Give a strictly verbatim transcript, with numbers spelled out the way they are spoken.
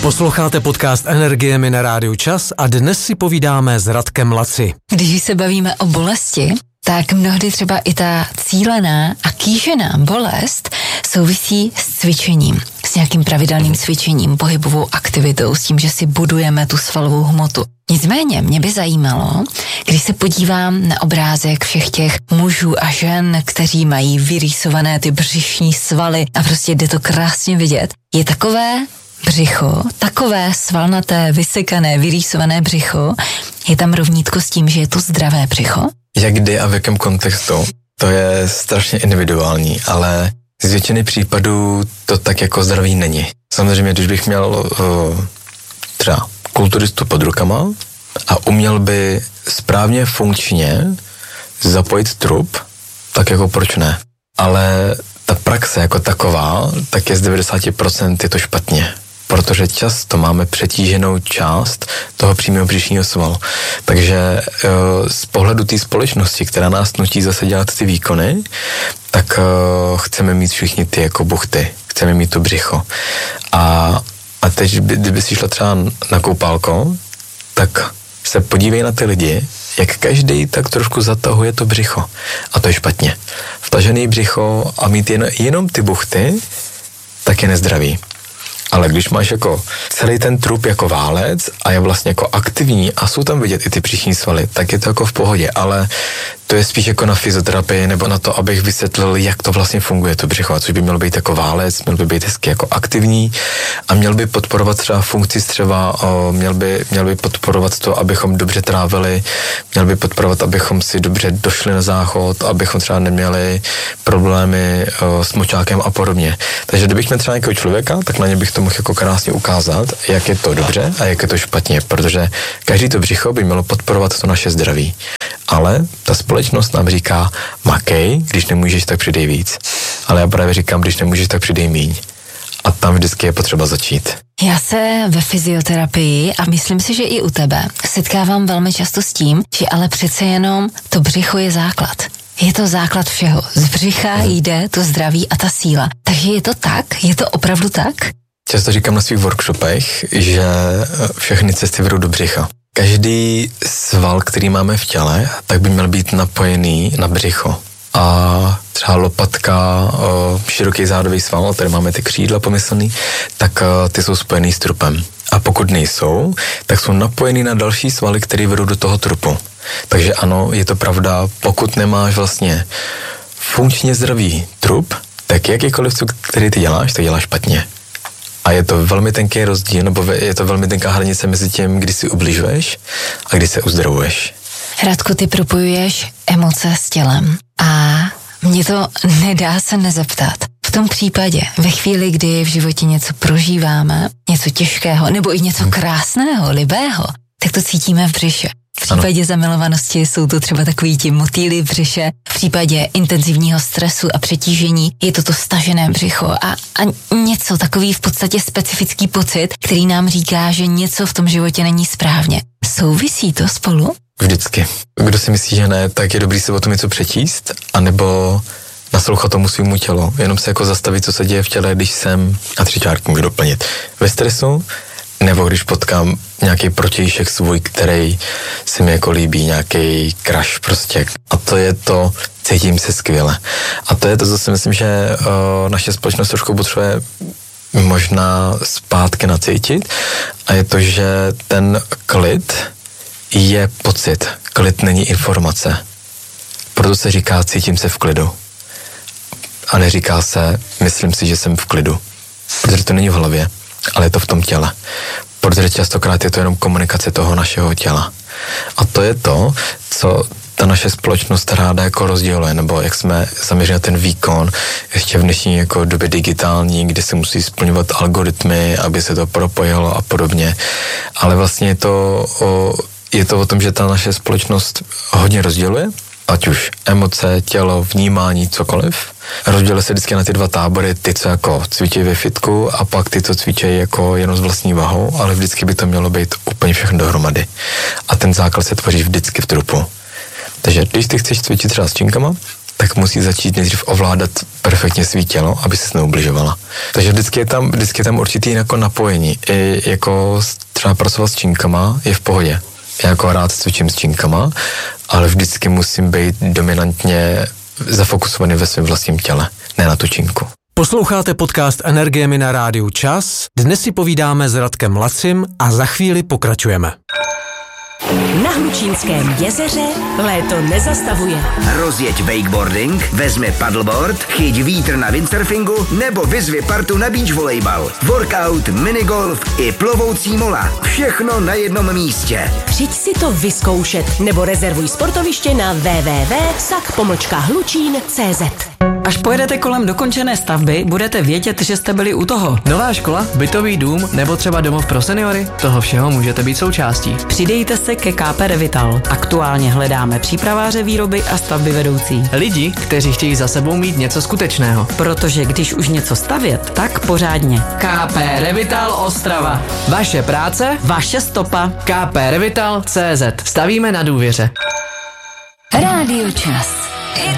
Posloucháte podcast Energie na rádiu Čas a dnes si povídáme s Radkem Laci. Když se bavíme o bolesti, tak mnohdy třeba i ta cílená a kýžená bolest souvisí s cvičením, s nějakým pravidelným cvičením, pohybovou aktivitou, s tím, že si budujeme tu svalovou hmotu. Nicméně mě by zajímalo, když se podívám na obrázek všech těch mužů a žen, kteří mají vyrýsované ty břišní svaly a prostě jde to krásně vidět, je takové břicho, takové svalnaté, vysekané, vyrýsované břicho, je tam rovnítko s tím, že je to zdravé břicho? Jak kdy a v jakém kontextu, to je strašně individuální, ale z většiny případů to tak jako zdraví není. Samozřejmě, když bych měl uh, třeba kulturistu pod rukama a uměl by správně funkčně zapojit trup, tak jako proč ne? Ale ta praxe jako taková, tak je z devadesát procent je to špatně, protože často máme přetíženou část toho přímého břišního svalu. Takže z pohledu té společnosti, která nás nutí zase dělat ty výkony, tak chceme mít všichni ty jako buchty, chceme mít to břicho. A, a teď, kdyby si šla třeba na koupálko, tak se podívej na ty lidi, jak každý tak trošku zatahuje to břicho. A to je špatně. Vtažený břicho a mít jen, jenom ty buchty, tak je nezdravý. Ale když máš jako celý ten trup jako válec a je vlastně jako aktivní a jsou tam vidět i ty břišní svaly, tak je to jako v pohodě, ale to je spíš jako na fyzioterapii nebo na to, abych vysvětlil, jak to vlastně funguje to břicho, což by mělo být jako válec, měl by být hezky jako aktivní a měl by podporovat třeba funkci střeva, měl by, měl by podporovat to, abychom dobře trávili, měl by podporovat, abychom si dobře došli na záchod, abychom třeba neměli problémy s močákem a podobně. Takže kdybych měl třeba nějakého člověka, tak na ně bych to mohl jako krásně ukázat, jak je to dobře a jak je to špatně, protože každý to břicho by mělo podporovat to naše zdraví. Ale ta společnost nám říká, makej, když nemůžeš, tak přidej víc. Ale já právě říkám, když nemůžeš, tak přidej míň. A tam vždycky je potřeba začít. Já se ve fyzioterapii a myslím si, že i u tebe setkávám velmi často s tím, že ale přece jenom to břicho je základ. Je to základ všeho. Z břicha hmm. jde to zdraví a ta síla. Takže je to tak? Je to opravdu tak? Často říkám na svých workshopech, že všechny cesty vedou do břicha. Každý sval, který máme v těle, tak by měl být napojený na břicho. A třeba lopatka, široký zádový sval, tady máme ty křídla pomyslný, tak ty jsou spojený s trupem. A pokud nejsou, tak jsou napojený na další svaly, které vedou do toho trupu. Takže ano, je to pravda, pokud nemáš vlastně funkčně zdravý trup, tak jakýkoliv cuk, který ty děláš, tak děláš špatně. A je to velmi tenký rozdíl, nebo je to velmi tenká hranice mezi tím, kdy si ubližuješ a kdy se uzdravuješ. Radku, ty propojuješ emoce s tělem a mě to nedá se nezeptat. V tom případě, ve chvíli, kdy v životě něco prožíváme, něco těžkého, nebo i něco krásného, libého, tak to cítíme v břiše. V případě ano. zamilovanosti jsou to třeba takový ti motýly v břiše, v případě intenzivního stresu a přetížení je to to stažené břicho a, a něco takový v podstatě specifický pocit, který nám říká, že něco v tom životě není správně. Souvisí to spolu? Vždycky. Kdo si myslí, že ne, tak je dobrý se o tom něco přečíst, anebo naslouchat tomu svýmu tělu. Jenom se jako zastavit, co se děje v těle, když jsem, a tři čárky můžu doplnit, ve stresu, nebo když potkám nějaký protějšek svůj, který se mi jako líbí, nějaký crush prostě. A to je to, cítím se skvěle. A to je to, co si myslím, že o, naše společnost trošku potřebuje možná zpátky nacítit. A je to, že ten klid je pocit. Klid není informace. Proto se říká, cítím se v klidu. A neříká se, myslím si, že jsem v klidu. Protože to není v hlavě, ale je to v tom těle. Protože častokrát je to jenom komunikace toho našeho těla. A to je to, co ta naše společnost ráda jako rozděluje, nebo jak jsme zaměřili na ten výkon, ještě v dnešní jako době digitální, kde se musí splňovat algoritmy, aby se to propojilo a podobně. Ale vlastně je to o, je to o tom, že ta naše společnost hodně rozděluje, ať už emoce, tělo, vnímání, cokoliv. Rozděluje se vždycky na ty dva tábory, ty, co jako cvičí ve fitku a pak ty, co cvičí jako jenom s vlastní vahou, ale vždycky by to mělo být úplně všechno dohromady. A ten základ se tvoří vždycky v trupu. Takže když ty chceš cvičit třeba s činkama, tak musí začít nejdřív ovládat perfektně svý tělo, aby se neubližovala. Takže vždycky je tam, vždycky je tam určitý jako napojení. I jako třeba pracovat s činkama je v pohodě. Já jako rád cvičím s činkama, ale vždycky musím být dominantně zafokusovaný ve svém vlastním těle, ne na tu činku. Posloucháte podcast Energiemi na rádiu Čas. Dnes si povídáme s Radkem Lacim a za chvíli pokračujeme. Na Hlučínském jezeře léto nezastavuje. Rozjeď wakeboarding, vezmi paddleboard, chyť vítr na windsurfingu nebo vyzvi partu na beach volejbal, workout, minigolf i plovoucí mola. Všechno na jednom místě. Přijď si to vyzkoušet nebo rezervuj sportoviště na w w w tečka sak pomlčka hlučín tečka cé zet. Až pojedete kolem dokončené stavby, budete vědět, že jste byli u toho. Nová škola, bytový dům nebo třeba domov pro seniory? Toho všeho můžete být součástí. Přidejte se ke K P Revital. Aktuálně hledáme přípraváře výroby a stavby vedoucí. Lidi, kteří chtějí za sebou mít něco skutečného. Protože když už něco stavět, tak pořádně. K P Revital Ostrava. Vaše práce, vaše stopa. K P Revital tečka cé zet. Stavíme na důvěře. Rádio Čas.